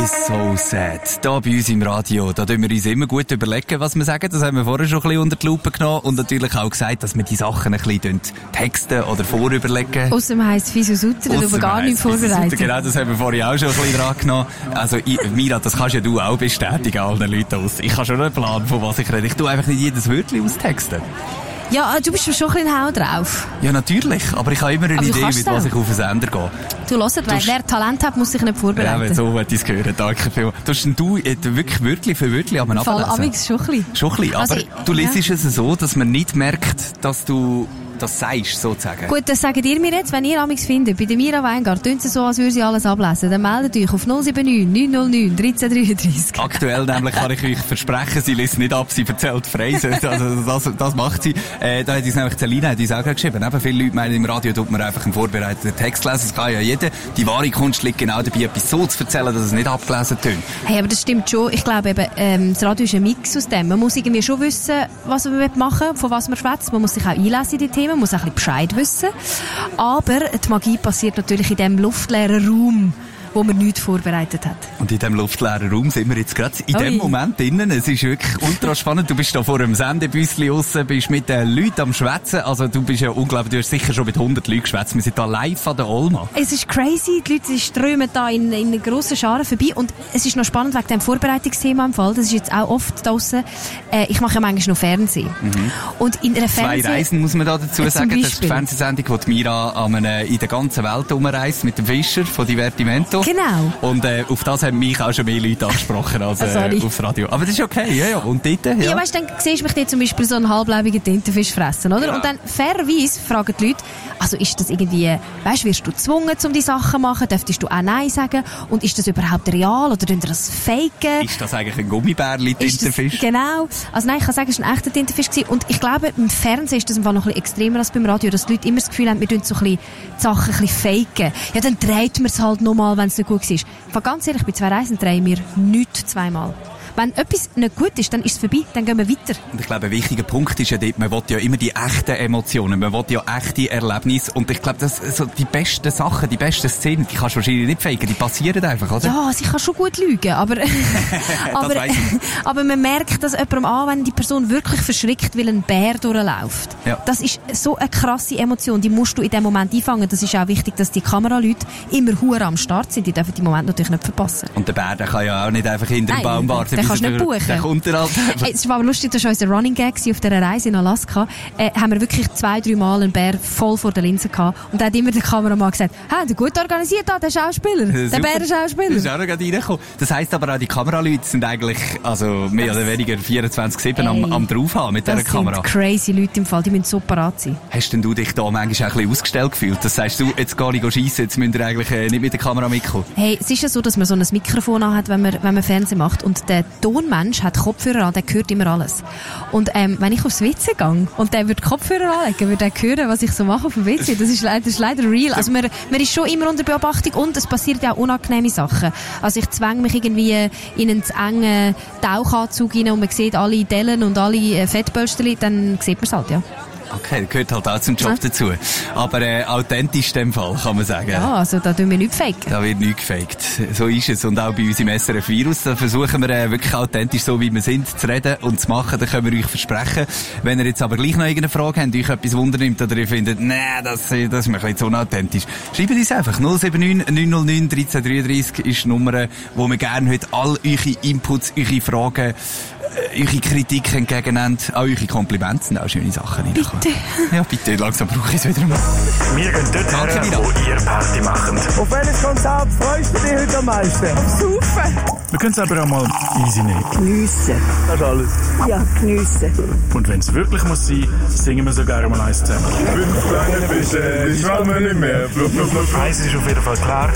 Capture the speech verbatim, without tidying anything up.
is so sad. Da bei uns im Radio, da tun wir uns immer gut überlegen, was wir sagen. Das haben wir vorher schon ein bisschen unter die Lupe genommen und natürlich auch gesagt, dass wir die Sachen ein bisschen texten oder vorüberlegen. Außerdem heisst Fisu Sutter, da tun wir gar nicht vorbereitet. Genau, das haben wir vorher auch schon ein bisschen dran genommen. Also, ich, Mira, das kannst ja du auch bestätigen, allen Leuten aus. Ich habe schon einen Plan, von was ich rede. Ich tue einfach nicht jedes Wörtchen austexten. Ja, du bist schon ein bisschen hau drauf. Ja, natürlich. Aber ich habe immer eine Idee, mit was ich auf den Sender gehe. Du hörst, wer, wer Talent hat, muss sich nicht vorbereiten. Ja, wenn so wollte ich es hören. Danke vielmals. Du hast du wirklich Wörtchen für Wörtchen am Ablesen? Fall amigs schon ein bisschen. Schon ein bisschen. Aber also, du liest ja. es so, dass man nicht merkt, dass du das sagst, sozusagen. Gut, das sagt ihr mir jetzt, wenn ihr amigs findet, bei der Mira Weingart, tun sie so, als würde sie alles ablesen, dann meldet euch auf null sieben neun neun null neun eins drei drei drei. Aktuell nämlich kann ich euch versprechen, sie liest nicht ab, sie erzählt Phrasen. Also das, das macht sie. Äh, da hat uns nämlich Celina hat uns auch gerade geschrieben. Eben viele Leute meinen, im Radio tut man einfach einen vorbereiteten Text lesen. Das kann ja jeder. Die wahre Kunst liegt genau dabei, etwas so zu erzählen, dass es nicht abgelesen tönt. Hey, aber das stimmt schon. Ich glaube eben, ähm, das Radio ist ein Mix aus dem. Man muss irgendwie schon wissen, was man machen will, von was man schwätzt. Man muss sich auch einlesen in die Themen, man muss auch ein bisschen Bescheid wissen. Aber die Magie passiert natürlich in diesem luftleeren Raum, wo man nichts vorbereitet hat. Und in diesem luftleeren Raum sind wir jetzt gerade in dem Moment drinnen. Es ist wirklich ultra spannend. Du bist da vor einem Sendebüsschen raus, bist mit den Leuten am Schwätzen. Also du bist ja unglaublich, du hast sicher schon mit hundert Leuten geschwätzt. Wir sind da live an der Olma. Es ist crazy. Die Leute strömen da in, in einer grossen Scharen vorbei. Und es ist noch spannend wegen dem Vorbereitungsthema im Fall. Das ist jetzt auch oft draussen. Äh, ich mache ja manchmal noch Fernsehen. Mhm. Und in einer Fernseh- Zwei Reisen muss man da dazu äh, sagen. Das ist die Fernsehsendung, die Mira an eine, in der ganzen Welt umreist mit dem Fischer von Divertimento. Genau. Und äh, auf das haben mich auch schon mehr Leute angesprochen als äh, aufs Radio. Aber das ist okay, ja, ja. Und dort, ja. Ja, weißt du, dann siehst du mich dort zum Beispiel so einen halblebigen Tintenfisch fressen, oder? Ja. Und dann fairerweise fragen die Leute, also ist das irgendwie, weißt du, wirst du gezwungen, um die Sachen zu machen? Dürftest du auch Nein sagen? Und ist das überhaupt real oder tun ihr das faken? Ist das eigentlich ein Gummibärli-Tintenfisch? Genau. Also nein, ich kann sagen, es war ein echter Tintenfisch gewesen. Und ich glaube, im Fernsehen ist das im Fall noch ein bisschen extremer als beim Radio, dass die Leute immer das Gefühl haben, wir tun so ein bisschen die Sachen ein bisschen faken. Ja, dann dreht man es halt nochmal, wenn es nicht gut ist. Von ganz ehrlich, bei zwei Reisen drehen wir nichts zweimal. Wenn etwas nicht gut ist, dann ist es vorbei, dann gehen wir weiter. Und ich glaube, ein wichtiger Punkt ist ja dort, man will ja immer die echten Emotionen, man will ja echte Erlebnisse. Und ich glaube, das, so die besten Sachen, die besten Szenen, die kannst du wahrscheinlich nicht faken, die passieren einfach, oder? Ja, sie kann schon gut lügen, aber, aber, aber man merkt, dass jemandem an, wenn die Person wirklich verschrickt, weil ein Bär durchläuft. Ja. Das ist so eine krasse Emotion, die musst du in dem Moment einfangen. Das ist auch wichtig, dass die Kameraleute immer hure am Start sind, die dürfen die Moment natürlich nicht verpassen. Und der Bär, der kann ja auch nicht einfach hinter dem Baum warten. Den kannst du nicht buchen. Der kommt halt hey, es war aber lustig, das war unser Running Gag auf dieser Reise in Alaska. Äh, haben wir wirklich zwei, drei Mal einen Bär voll vor der Linse gehabt. Und da hat immer der Kameramann gesagt, ha, der gut organisiert da, der Schauspieler. Der Super. Bär ist Schauspieler. Das ist auch noch gerade reingekommen. Das heisst aber auch, die Kameraleute sind eigentlich, also mehr das oder weniger vierundzwanzig sieben am, am draufhaben mit dieser Kamera. Das sind crazy Leute im Fall, die müssen so parat sein. Hast denn du dich da manchmal auch ein bisschen ausgestellt gefühlt? Das sagst du, jetzt gehe ich schiessen, jetzt müsst ihr eigentlich äh, nicht mit der Kamera mitkommen. Hey, es ist ja so, dass man so ein Mikrofon anhat, wenn man, wenn man Fernsehen macht. Und der Tonmensch hat Kopfhörer an, der hört immer alles. Und ähm, wenn ich aufs W C gehe und der würde Kopfhörer anlegen, würde er hören, was ich so mache auf dem W C. Das ist, das ist leider real. Also man, man ist schon immer unter Beobachtung und es passieren ja auch unangenehme Sachen. Also ich zwänge mich irgendwie in einen zu engen Tauchanzug rein und man sieht alle Dellen und alle Fettböllchen, dann sieht man es halt, ja. Okay, gehört halt auch zum Job ja. dazu. Aber äh, authentisch in dem Fall, kann man sagen. Ja, also da tun wir nichts faken. Da wird nichts gefaked. So ist es. Und auch bei uns im S R F Virus, da versuchen wir äh, wirklich authentisch, so wie wir sind, zu reden und zu machen. Da können wir euch versprechen. Wenn ihr jetzt aber gleich noch irgendeine Frage habt, euch etwas wundernimmt oder ihr findet, nee, das, das ist mir ein bisschen zu unauthentisch, schreibt uns einfach. null sieben neun neun null neun eins drei drei drei ist die Nummer, wo wir gerne heute all eure Inputs, eure Fragen, eure Kritik entgegennehmen, auch eure Komplimente sind auch schöne Sachen. Bitte. Ja, bitte, langsam brauche ich es wieder mal. Wir gehen dort her, wo ihr Party macht. Auf welches Konzert freust du dich heute am meisten? Auf Saufen. Wir können es aber auch mal easy nehmen. Geniessen. Das ist alles. Ja, geniessen. Und wenn es wirklich muss sein, singen wir sogar mal eins zusammen. Fünf kleine Fische, die schwammen nicht mehr. Fluff, fluff, fluff. Eins ist auf jeden Fall klar.